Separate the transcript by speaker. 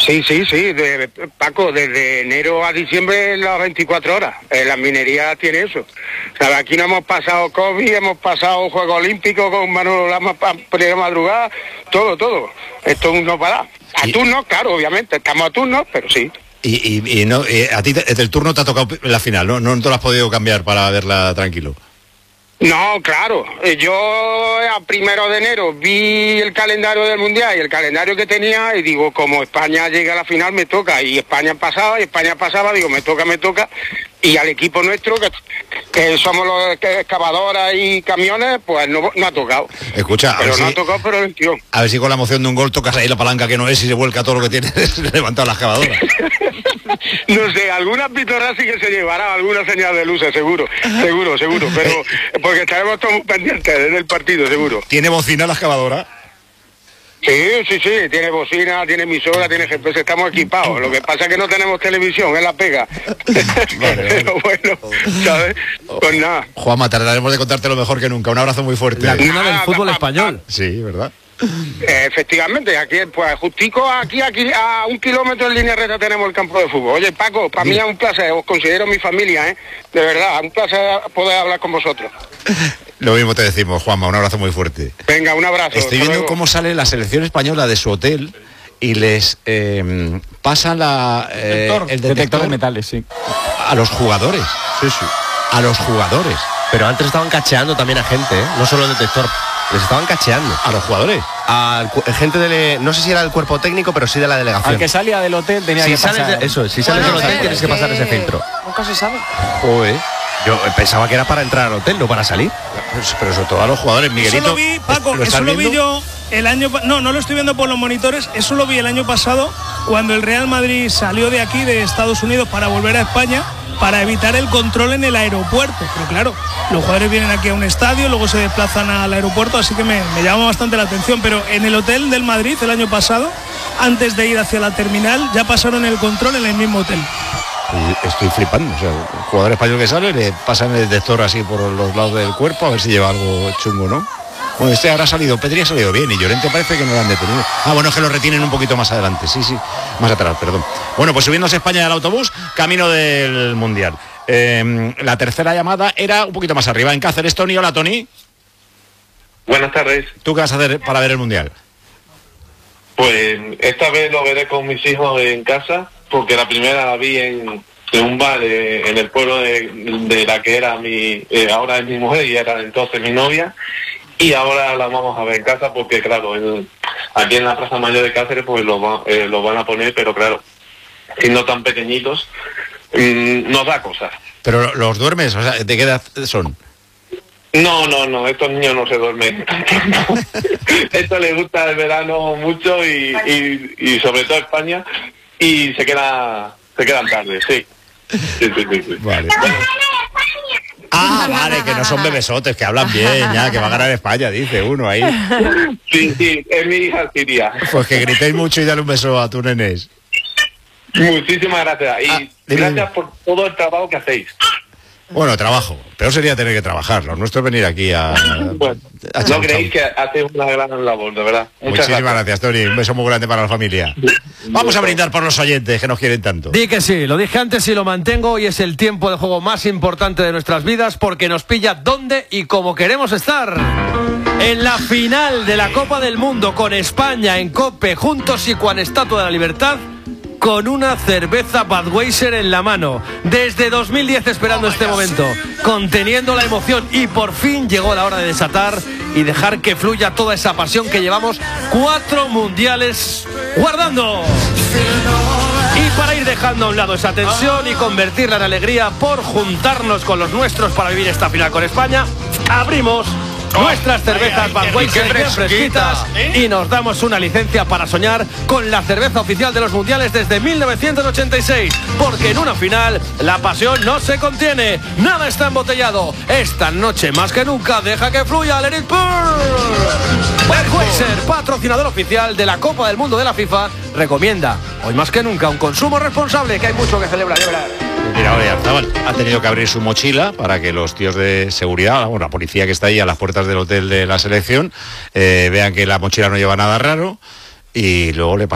Speaker 1: Sí, Paco, desde enero a diciembre las 24 horas. La minería tiene eso. ¿Sabes? Aquí no hemos pasado COVID, hemos pasado Juegos Olímpicos con Manolo Lama para madrugar, todo. Esto no para. A turnos, claro, obviamente, estamos a turnos, pero sí.
Speaker 2: Y no, a ti el turno te ha tocado la final, ¿no? No te lo has podido cambiar para verla tranquilo.
Speaker 1: No, claro. Yo a 1 de enero vi el calendario del Mundial y el calendario que tenía y digo, como España llega a la final me toca, y España pasaba, digo, me toca, y al equipo nuestro, que somos los excavadoras y camiones, pues no ha tocado.
Speaker 2: Escucha,
Speaker 1: pero no ha tocado, pero el tío.
Speaker 2: A ver si con la emoción de un gol tocas ahí la palanca que no es y se vuelca todo lo que tiene levantado la excavadora.
Speaker 1: No sé, algunas pitorras sí que se llevará, alguna señal de luces, seguro, pero porque estaremos todos pendientes desde el partido, seguro.
Speaker 2: ¿Tiene bocina la excavadora?
Speaker 1: Sí, tiene bocina, tiene emisora, tiene GPS, estamos equipados. Lo que pasa es que no tenemos televisión, es la pega. Vale. Pero bueno, ¿sabes? Pues nada.
Speaker 2: Juanma, trataremos de contarte lo mejor que nunca. Un abrazo muy fuerte.
Speaker 3: La cuna del fútbol español.
Speaker 2: Sí, ¿verdad?
Speaker 1: Efectivamente, aquí, pues justico aquí a 1 kilómetro en línea recta tenemos el campo de fútbol. Oye, Paco, para mí es un placer, os considero mi familia, de verdad, un placer poder hablar con vosotros.
Speaker 2: Lo mismo te decimos, Juanma, un abrazo muy fuerte.
Speaker 1: Venga, un abrazo.
Speaker 2: Estoy viendo cómo sale la selección española de su hotel y les pasan el detector
Speaker 3: de metales, sí.
Speaker 2: A los jugadores.
Speaker 3: Sí.
Speaker 2: A los jugadores.
Speaker 4: Pero antes estaban cacheando también a gente, no solo el detector. Les estaban cacheando.
Speaker 2: ¿A los jugadores?
Speaker 4: A gente no sé si era del cuerpo técnico, pero sí de la delegación.
Speaker 3: Al que salía del hotel tenía que pasar.
Speaker 4: Si sales del hotel tienes que pasar ese filtro.
Speaker 5: Nunca se sabe.
Speaker 4: Joder. Yo pensaba que era para entrar al hotel, no para salir.
Speaker 2: Pero sobre todo a los jugadores, Miguelito.
Speaker 6: Eso lo vi, Paco, eso lo vi yo el año... No lo estoy viendo por los monitores, eso lo vi el año pasado, cuando el Real Madrid salió de aquí, de Estados Unidos, para volver a España, para evitar el control en el aeropuerto. Pero claro, los jugadores vienen aquí a un estadio, luego se desplazan al aeropuerto, así que me llama bastante la atención. Pero en el hotel del Madrid, el año pasado, antes de ir hacia la terminal, ya pasaron el control en el mismo hotel.
Speaker 2: Estoy flipando, o sea, el jugador español que sale le pasan el detector así por los lados del cuerpo a ver si lleva algo chungo, ¿no? Bueno, Pedri ha salido bien y Llorente parece que no lo han detenido. Bueno, es que lo retienen un poquito más adelante, sí, más atrás, perdón. Bueno, pues subiéndose España al autobús, camino del Mundial. La tercera llamada era un poquito más arriba, en Cáceres. Tony, hola Tony.
Speaker 7: Buenas tardes.
Speaker 2: ¿Tú qué vas a hacer para ver el Mundial?
Speaker 7: Pues esta vez lo veré con mis hijos en casa, porque la primera la vi en un bar en el pueblo de la que era ahora es mi mujer y era entonces mi novia, y ahora la vamos a ver en casa porque claro, aquí en la Plaza Mayor de Cáceres pues lo van a poner, pero claro, siendo tan pequeñitos nos da cosas.
Speaker 2: ¿Pero los duermes? O sea, ¿de qué edad son?
Speaker 7: No, estos niños no se duermen. Esto les gusta el verano mucho y sobre todo España, y se quedan tarde, sí.
Speaker 2: Vale. Vale, que no son bebesotes, que hablan bien, ya, que va a ganar España, dice uno ahí.
Speaker 7: Sí, es mi hija Siria.
Speaker 2: Pues que gritéis mucho y dale un beso a tu nenés.
Speaker 7: Muchísimas gracias, y gracias por todo el trabajo que hacéis.
Speaker 2: Bueno, trabajo. Peor sería tener que trabajar. Lo nuestro es venir aquí
Speaker 7: no creéis que hacéis una gran labor, de verdad.
Speaker 2: Muchísimas gracias, Tony. Un beso muy grande para la familia. Vamos a brindar por los oyentes que nos quieren tanto.
Speaker 3: Di que sí, lo dije antes y lo mantengo, y es el tiempo de juego más importante de nuestras vidas porque nos pilla donde y como queremos estar. En la final de la Copa del Mundo, con España en COPE, juntos y con Estatua de la Libertad, con una cerveza Budweiser en la mano. Desde 2010 esperando este momento, conteniendo la emoción, y por fin llegó la hora de desatar y dejar que fluya toda esa pasión que llevamos 4 mundiales guardando. Y para ir dejando a un lado esa tensión y convertirla en alegría por juntarnos con los nuestros para vivir esta final con España, abrimos nuestras cervezas Budweiser bien fresquitas y nos damos una licencia para soñar con la cerveza oficial de los mundiales desde 1986, porque en una final la pasión no se contiene, nada está embotellado. Esta noche más que nunca deja que fluya el Let It Pour. Budweiser, patrocinador oficial de la Copa del Mundo de la FIFA, recomienda hoy más que nunca un consumo responsable, que hay mucho que celebrar, ya verás.
Speaker 2: Mira, Oyarzabal ha tenido que abrir su mochila para que los tíos de seguridad, la policía que está ahí a las puertas del hotel de la selección, vean que la mochila no lleva nada raro, y luego le